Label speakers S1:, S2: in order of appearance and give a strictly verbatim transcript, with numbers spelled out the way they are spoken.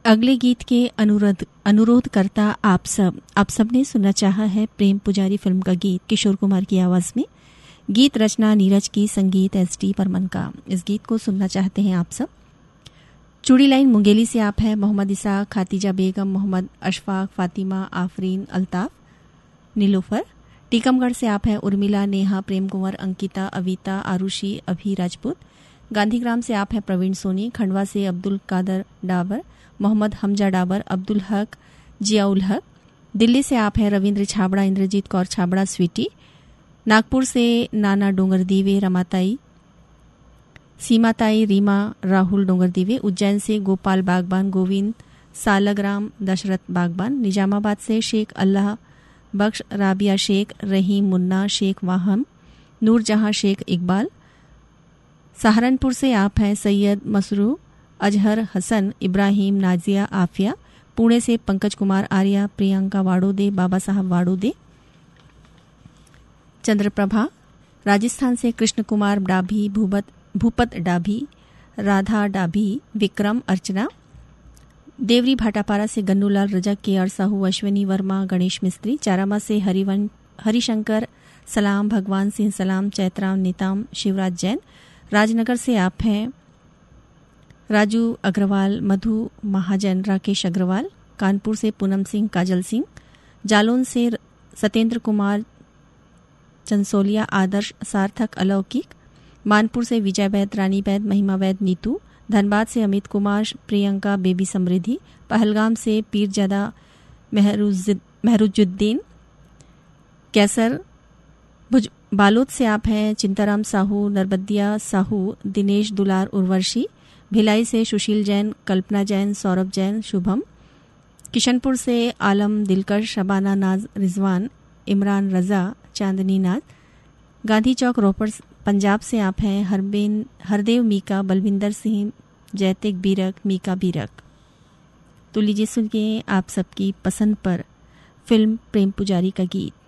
S1: अगले गीत के अनुरोध अनुरोध करता आप सब आप सब ने सुनना चाहा है प्रेम पुजारी फिल्म का गीत किशोर कुमार की आवाज़ में। गीत रचना नीरज की, संगीत एस डी बर्मन का। इस गीत को सुनना चाहते हैं आप सब। चूड़ी लाइन मुंगेली से आप हैं मोहम्मद इसाक, खातिजा बेगम, मोहम्मद अशफाक, फातिमा, आफरीन, अल्ताफ, नीलोफर। टीकमगढ़ से आप हैं उर्मिला, नेहा, प्रेम कुंवर, अंकिता, अविता, आरुषि, अभी राजपूत। गांधीग्राम से आप हैं प्रवीण सोनी। खंडवा से अब्दुल कादर डाबर, मोहम्मद हमजा डाबर, अब्दुल हक, जियाउल हक। दिल्ली से आप हैं रविंद्र छाबड़ा, इंद्रजीत कौर छाबड़ा, स्वीटी। नागपुर से नाना डोंगर दीवे, रमाताई, सीमाताई, रीमा, राहुल डोंगर दीवे। उज्जैन से गोपाल बागबान, गोविंद, सालग्राम, दशरथ बागबान। निजामाबाद से शेख अल्लाह बख्श, राबिया शेख, रहीम, मुन्ना शेख, वाहम, नूरजहां शेख, इकबाल। सहारनपुर से आप हैं सैयद मसरू, अजहर हसन, इब्राहिम, नाजिया, आफिया। पुणे से पंकज कुमार आर्या, प्रियंका वाड़ोदे, बाबा साहब वाड़ोदे। चंद्रप्रभा। राजस्थान से कृष्ण कुमार डाभी, भूपत भूपत डाभी, राधा डाभी, विक्रम, अर्चना। देवरी भाटापारा से गन्नूलाल रजक, के आर साहू, अश्विनी वर्मा, गणेश मिस्त्री। चारामा से हरिवन हरिशंकर सलाम, भगवान सिंह सलाम, चैत्राम, नीताम, शिवराज जैन। राजनगर से आप हैं राजू अग्रवाल, मधु महाजन, राकेश अग्रवाल। कानपुर से पूनम सिंह, काजल सिंह। जालौन से सत्येंद्र कुमार, चंसोलिया, आदर्श, सार्थक, अलौकिक। मानपुर से विजय वैद, रानी वैद, महिमा वैद, नीतू। धनबाद से अमित कुमार, प्रियंका, बेबी समृद्धि। पहलगाम से पीरजादा महरुजुद्दीन, कैसर। बालोद से आप हैं चिंताराम साहू, नरबदिया साहू, दिनेश दुलार, उर्वशी। भिलाई से सुशील जैन, कल्पना जैन, सौरभ जैन, शुभम। किशनपुर से आलम, दिलकश, शबाना नाज, रिजवान, इमरान रजा, चांदनी नाज। गांधी चौक रोपड़ पंजाब से आप हैं हरबेन हरदेव, मीका, बलविंदर सिंह, जैतिक बीरक, मीका बीरक। तो लीजिए सुनिए आप सबकी पसंद पर फिल्म प्रेम पुजारी का गीत।